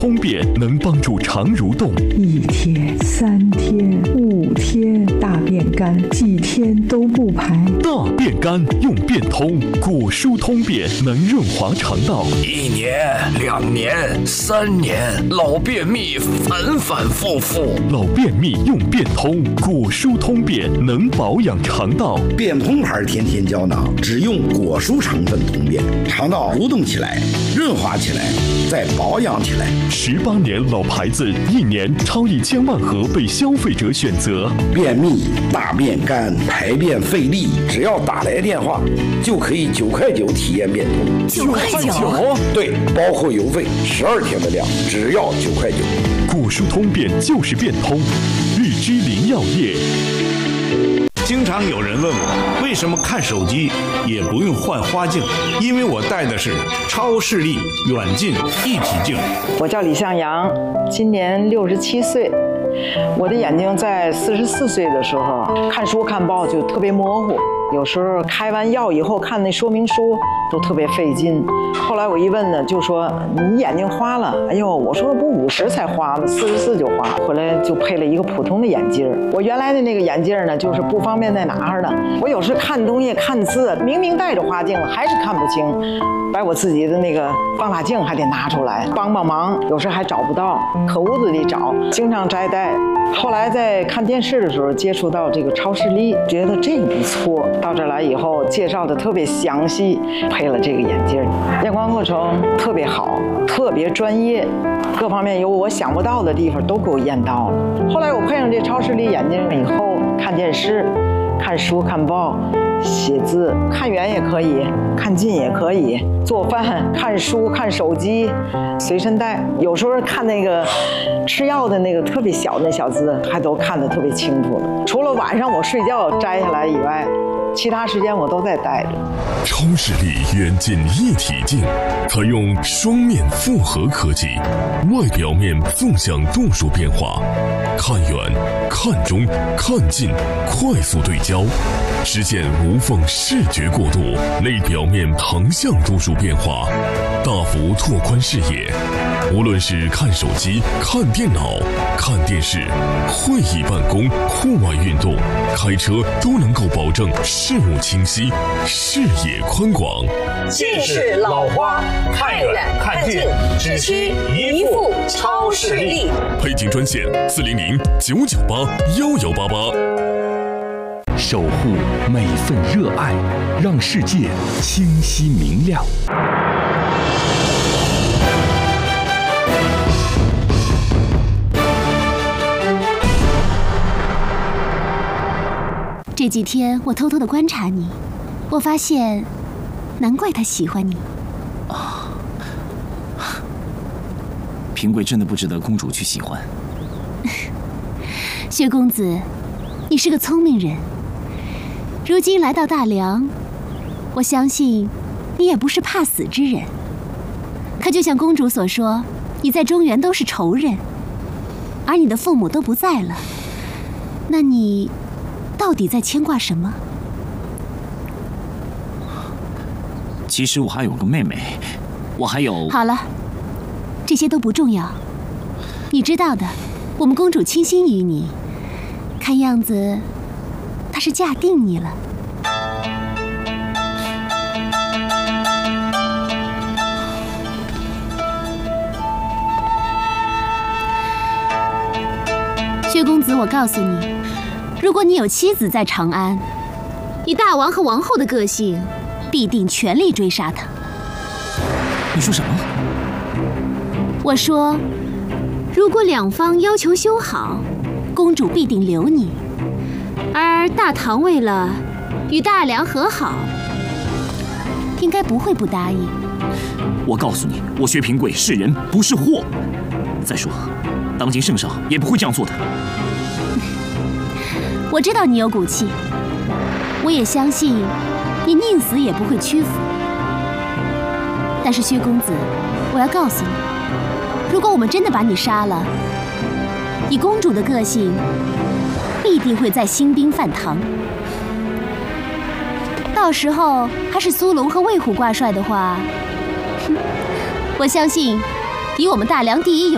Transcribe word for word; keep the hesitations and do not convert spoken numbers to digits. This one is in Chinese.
通便能帮助肠蠕动， 一天、三天、五天，大便干，几天都不排。 大便干用便通，果蔬通便能润滑肠道。 一年、两年、三年，老便秘反反复复。 老便秘用便通，果蔬通便能保养肠道。 便通牌天天胶囊只用果蔬成分通便，肠道蠕动起来，润滑起来，再保养起来。 十八年老牌子，一年超一千万盒被消费者选择。 便秘、大便干、排便费力，只要打来电话，就可以九块九体验便通。 九块九？ 对，包括邮费，十二天的量，只要九块九。 果蔬通便就是便通，日之林药业。 经常有人问我，为什么看手机也不用换花镜？因为我戴的是超视力远近一体镜。 我叫李向阳，今年六十七岁。我的眼睛在四十四岁的时候看书看报就特别模糊，有时候开完药以后看那说明书都特别费劲。后来我一问呢，就说你眼睛花了。哎呦，我说不五十才花吗？四十四就花。回来就配了一个普通的眼镜。我原来的那个眼镜呢，就是不方便再拿着呢。我有时看东西看字，明明戴着花镜了，还是看不清，把我自己的那个放大镜还得拿出来帮帮忙，有时还找不到，可屋子里找，经常摘戴。后来在看电视的时候接触到这个超视力，觉得这个不错。到这来以后介绍的特别详细，配了这个眼镜，验光过程特别好，特别专业，各方面有我想不到的地方都给我验到了。后来我配上这超视力眼镜以后，看电视、看书、看报、写字，看远也可以，看近也可以，做饭、看书、看手机，随身带。有时候看那个吃药的那个特别小的那小字，还都看得特别清楚了。除了晚上我睡觉摘下来以外，其他时间我都在戴着。 超视力远近一体镜采用双面复合科技，外表面纵向度数变化，看远、看中、看近快速对焦，实现无缝视觉过渡；内表面横向度数变化，大幅拓宽视野。无论是看手机、看电脑、看电视、会议办公、户外运动、开车，都能够保证视物清晰、视野宽广。 近视老花，看远看近，只需一副超视力。 配镜专线：四零零九九八幺幺八八。守护每份热爱，让世界清晰明亮。 这几天我偷偷的观察你，我发现，难怪他喜欢你。 啊，平贵真的不值得公主去喜欢。 薛公子，你是个聪明人。如今来到大梁，我相信你也不是怕死之人。可就像公主所说，你在中原都是仇人，而你的父母都不在了，那你到底在牵挂什么？ 其实我还有个妹妹，我还有…… 好了，这些都不重要。你知道的，我们公主倾心于你，看样子她是嫁定你了。薛公子，我告诉你，如果你有妻子在长安，以大王和王后的个性，必定全力追杀他。 你说什么？ 我说，如果两方要求修好，公主必定留你；而大唐为了与大梁和好，应该不会不答应。 我告诉你，我薛平贵是人不是货。再说，当今圣上也不会这样做的。 我知道你有骨气，我也相信你宁死也不会屈服。但是薛公子，我要告诉你，如果我们真的把你杀了，以公主的个性，必定会再兴兵犯唐。到时候还是苏龙和魏虎挂帅的话，哼，我相信以我们大梁第一勇